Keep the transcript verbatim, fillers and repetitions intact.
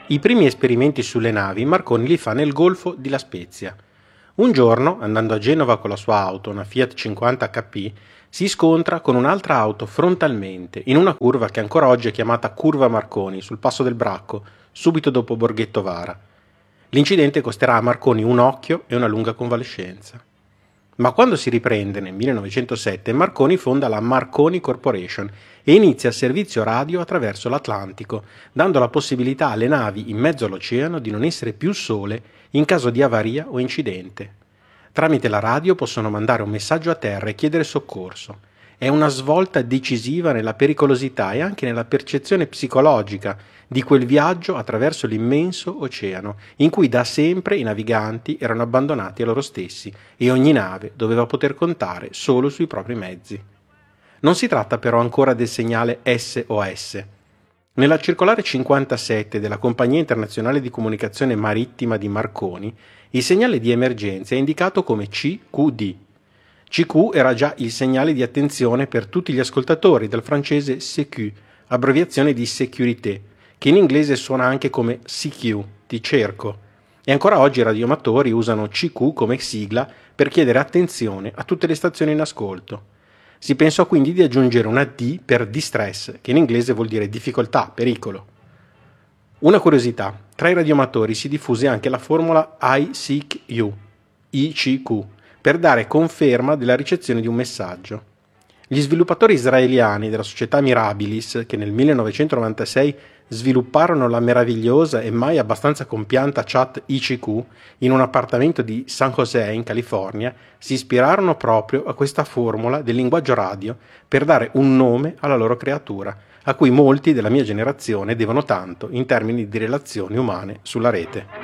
I primi esperimenti sulle navi Marconi li fa nel Golfo di La Spezia. Un giorno, andando a Genova con la sua auto, una Fiat cinquanta acca pi, si scontra con un'altra auto frontalmente, in una curva che ancora oggi è chiamata Curva Marconi, sul passo del Bracco, subito dopo Borghetto Vara. L'incidente costerà a Marconi un occhio e una lunga convalescenza. Ma quando si riprende nel millenovecentosette, Marconi fonda la Marconi Corporation e inizia il servizio radio attraverso l'Atlantico, dando la possibilità alle navi in mezzo all'oceano di non essere più sole in caso di avaria o incidente. Tramite la radio possono mandare un messaggio a terra e chiedere soccorso. È una svolta decisiva nella pericolosità e anche nella percezione psicologica di quel viaggio attraverso l'immenso oceano, in cui da sempre i naviganti erano abbandonati a loro stessi e ogni nave doveva poter contare solo sui propri mezzi. Non si tratta però ancora del segnale S O S. Nella circolare cinquantasette della Compagnia Internazionale di Comunicazione Marittima di Marconi, il segnale di emergenza è indicato come C Q D. C Q era già il segnale di attenzione per tutti gli ascoltatori, dal francese C Q, abbreviazione di sécurité, che in inglese suona anche come C Q, ti cerco, e ancora oggi i radioamatori usano C Q come sigla per chiedere attenzione a tutte le stazioni in ascolto. Si pensò quindi di aggiungere una D per distress, che in inglese vuol dire difficoltà, pericolo. Una curiosità, tra i radioamatori si diffuse anche la formula I C Q, I C Q, per dare conferma della ricezione di un messaggio. Gli sviluppatori israeliani della società Mirabilis, che nel millenovecentonovantasei svilupparono la meravigliosa e mai abbastanza compianta chat I C Q in un appartamento di San José in California, si ispirarono proprio a questa formula del linguaggio radio per dare un nome alla loro creatura, a cui molti della mia generazione devono tanto in termini di relazioni umane sulla rete.